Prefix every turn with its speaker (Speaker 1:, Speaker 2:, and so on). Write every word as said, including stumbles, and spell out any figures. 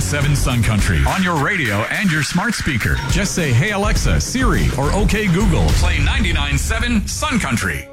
Speaker 1: seven Sun Country on your radio and your smart speaker. Just say, "Hey Alexa, Siri," or "Okay Google, play ninety-nine point seven Sun Country."